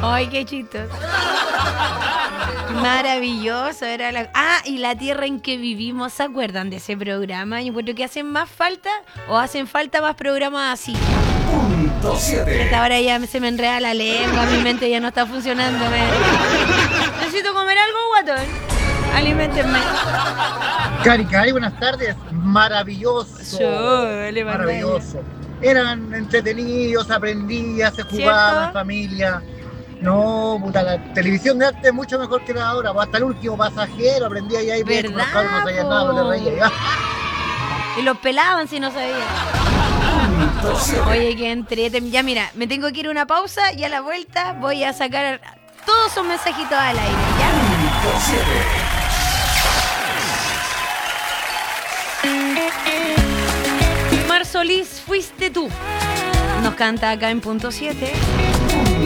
Ay, qué chistoso. Maravilloso era y La Tierra en que Vivimos. ¿Se acuerdan de ese programa? Yo encuentro que hacen falta más programas así. Punto 7. Esta hora ya se me enreda la lengua, mi mente ya no está funcionando. Necesito comer algo, guatón. Aliméntenme. Cari, buenas tardes. Maravilloso. Maravilloso. Eran entretenidos, aprendías, se jugaba ¿cierto? en familia. No, puta, la televisión de antes es mucho mejor que la de ahora. Hasta el último pasajero aprendía ahí, ¿Verdad, los cabros no sabían nada, pero te reías. Y los pelaban si no sabían. Oye, que entreten. Ya mira, me tengo que ir a una pausa y a la vuelta voy a sacar todos esos mensajitos al aire, ¿ya? Punto 7. Mar Solís, fuiste tú. Nos canta acá en Punto 7.